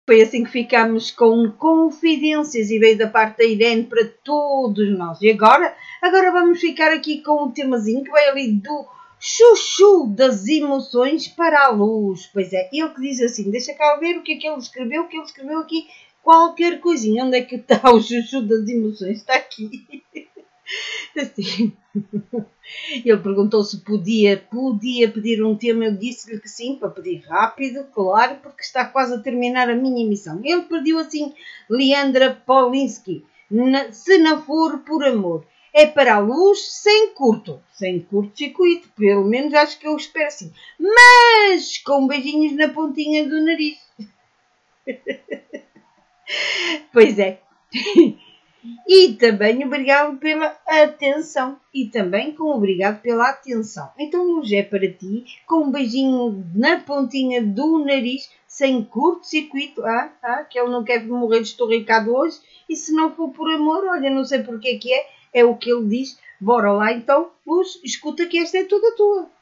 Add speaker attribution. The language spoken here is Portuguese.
Speaker 1: Foi assim que ficámos com confidências e veio da parte da Irene para todos nós. E agora vamos ficar aqui com um temazinho que vai ali do chuchu das emoções para a luz. Pois é, ele que diz assim, deixa cá ver o que é que ele escreveu, aqui, qualquer coisinha. Onde é que está o chuchu das emoções? Está aqui. Assim. Ele perguntou se podia pedir um tema, eu disse-lhe que sim, para pedir rápido, claro, porque está quase a terminar a minha emissão. Ele pediu assim, Leandra Polinsky, se não for por amor. É para a luz sem curto-circuito, pelo menos acho que eu espero assim. Mas com beijinhos na pontinha do nariz. Pois é. E também obrigado pela atenção. Então, luz é para ti, com um beijinho na pontinha do nariz, sem curto-circuito. Que ele não quer morrer estorricado hoje. E se não for por amor, olha, não sei porque é que é o que ele diz. Bora lá então, luz, escuta que esta é toda tua.